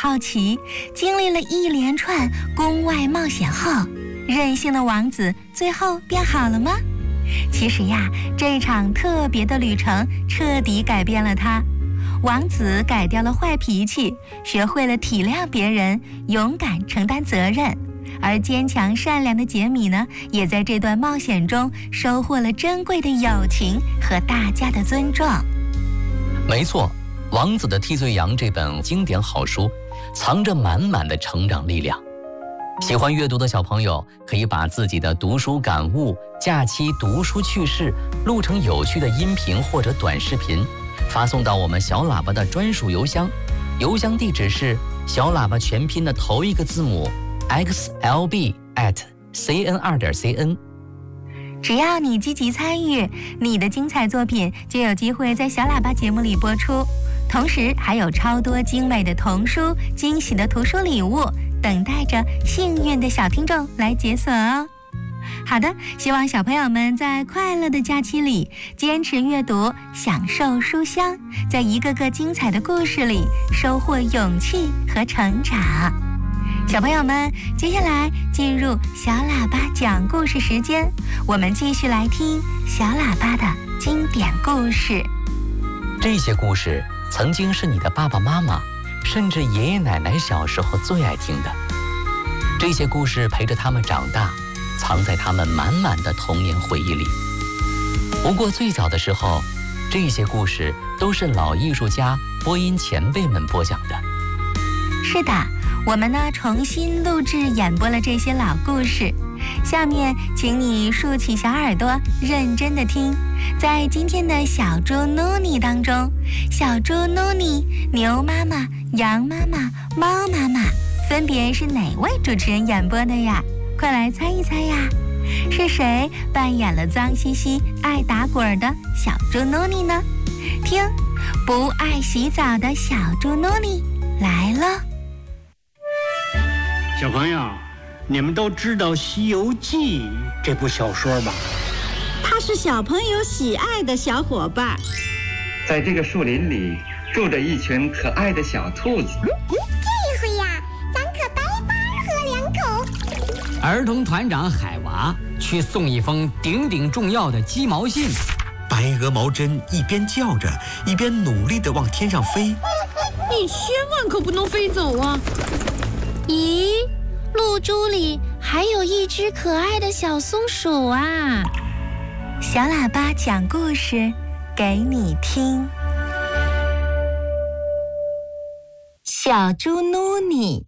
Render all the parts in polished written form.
好奇，经历了一连串宫外冒险后，任性的王子最后变好了吗？其实呀，这场特别的旅程彻底改变了他。王子改掉了坏脾气，学会了体谅别人，勇敢承担责任。而坚强善良的杰米呢，也在这段冒险中收获了珍贵的友情和大家的尊重。 没错，《王子的替罪羊》这本经典好书，藏着满满的成长力量。喜欢阅读的小朋友可以把自己的读书感悟、假期读书趣事录成有趣的音频或者短视频，发送到我们小喇叭的专属邮箱，邮箱地址是小喇叭全拼的头一个字母xlb@cn2.cn。 只要你积极参与，你的精彩作品就有机会在小喇叭节目里播出，同时还有超多精美的童书、惊喜的图书礼物等待着幸运的小听众来解锁哦。好的，希望小朋友们在快乐的假期里坚持阅读，享受书香，在一个个精彩的故事里收获勇气和成长。小朋友们，接下来进入小喇叭讲故事时间，我们继续来听小喇叭的经典故事。 这些故事曾经是你的爸爸妈妈，甚至爷爷奶奶小时候最爱听的。这些故事陪着他们长大，藏在他们满满的童年回忆里。不过最早的时候，这些故事都是老艺术家、播音前辈们播讲的。 是的，我们呢重新录制演播了这些老故事。下面请你竖起小耳朵，认真的听。在今天的小猪努尼当中，小猪努尼、牛妈妈、羊妈妈、猫妈妈分别是哪位主持人演播的呀？快来猜一猜呀！是谁扮演了脏兮兮、爱打滚的小猪努尼呢？听，不爱洗澡的小猪努尼来了。 小朋友，你们都知道《西游记》这部小说吧？ 他是小朋友喜爱的小伙伴。 在这个树林里住着一群可爱的小兔子。 这回呀，咱可白白喝两口。 儿童团长海娃去送一封顶顶重要的鸡毛信。 白鹅毛针一边叫着，一边努力地往天上飞。 你千万可不能飞走啊！ 咦，露珠里还有一只可爱的小松鼠啊！ 小喇叭讲故事给你听。小猪努尼。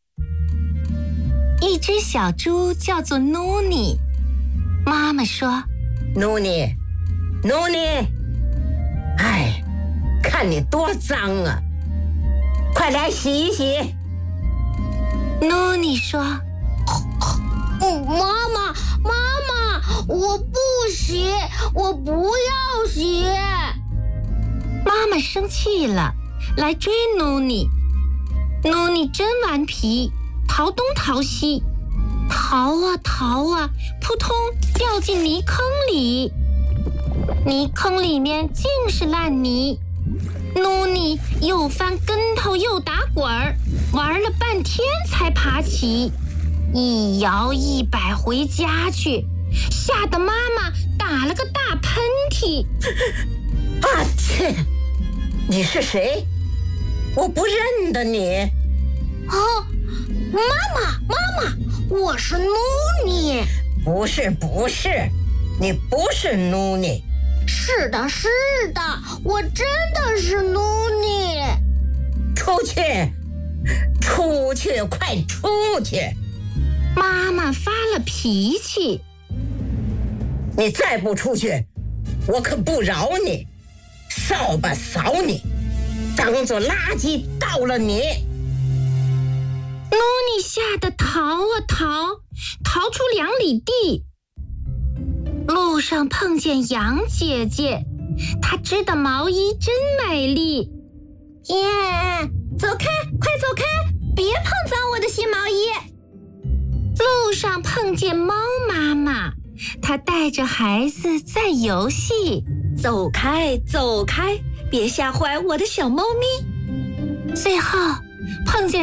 一只小猪叫做努尼，妈妈说： 努尼，努尼，哎，看你多脏啊，快来洗一洗。 努尼说： 妈妈，我不洗，我不要洗。 妈妈生气了，来追努尼。努尼真顽皮，逃东逃西，逃啊逃啊，扑通掉进泥坑里。泥坑里面尽是烂泥，努尼又翻跟头又打滚儿，玩了半天才爬起，一摇一摆回家去，吓得妈妈打了个大喷嚏。 啊切！你是谁？我不认得你。 哦，妈妈，我是努尼。 不是，你不是努尼。 是的，我真的是努尼。 出去，快出去！ 妈妈发了脾气。 你再不出去，我可不饶你，扫把扫你，当做垃圾倒了你。 努尼吓得逃啊逃出2里地。路上碰见羊姐姐，她织的毛衣真美丽。 耶，走开，快走开，别碰脏我的新毛衣。 路上碰见猫妈妈，她带着孩子在游戏。 走开，别吓坏我的小猫咪。 最后碰见